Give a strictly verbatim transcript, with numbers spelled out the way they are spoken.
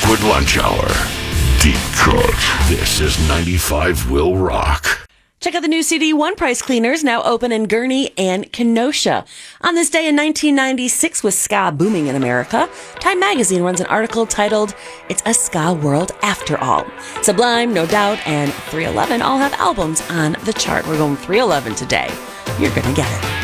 Liquid Lunch Hour. Deep cut. This is ninety-five Will Rock. Check out the new C D One Price Cleaners, now open in Gurnee and Kenosha. On this day in nineteen ninety-six, with ska booming in America, Time Magazine runs an article titled, "It's a Ska World After All." Sublime, No Doubt, and three eleven all have albums on the chart. We're going three eleven today. You're going to get it.